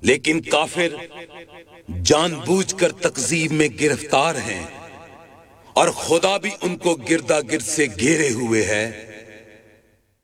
लेकिन काफिर जानबूझकर तकजीब में गिरफ्तार हैं और खुदा भी उनको गिरदा गिर्द से घेरे हुए है।